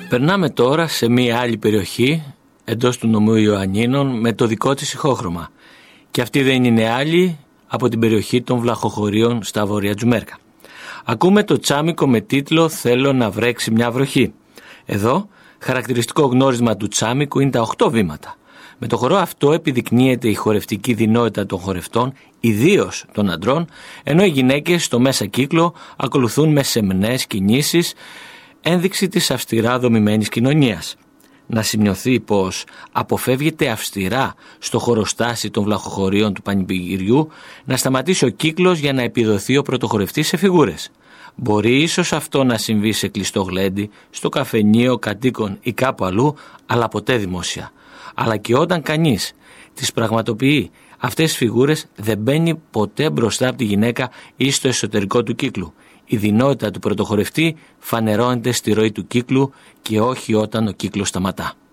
Περνάμε τώρα σε μία άλλη περιοχή εντός του νομού Ιωαννίνων με το δικό της ηχόχρωμα. Και αυτή δεν είναι άλλη από την περιοχή των Βλαχοχωρίων στα Βόρεια Τζουμέρκα. Ακούμε το τσάμικο με τίτλο «Θέλω να βρέξει μια βροχή». Εδώ, χαρακτηριστικό γνώρισμα του τσάμικου είναι τα 8 βήματα. Με το χορό αυτό επιδεικνύεται η χορευτική δεινότητα των χορευτών, ιδίως των αντρών, ενώ οι γυναίκες στο μέσα κύκλο ακολουθούν με σεμνές κινήσεις, ένδειξη της αυστηρά δομημένης κοινωνίας. Να σημειωθεί πως αποφεύγεται αυστηρά στο χοροστάσι των Βλαχοχωρίων του Πανηγυριού να σταματήσει ο κύκλος για να επιδοθεί ο πρωτοχορευτής σε φιγούρες. Μπορεί ίσως αυτό να συμβεί σε κλειστό γλέντι, στο καφενείο κατοίκων ή κάπου αλλού, αλλά ποτέ δημόσια. Αλλά και όταν κανείς τις πραγματοποιεί αυτές τις φιγούρες, δεν μπαίνει ποτέ μπροστά από τη γυναίκα ή στο εσωτερικό του κύκλου. Η δεινότητα του πρωτοχορευτή φανερώνεται στη ροή του κύκλου και όχι όταν ο κύκλος σταματά.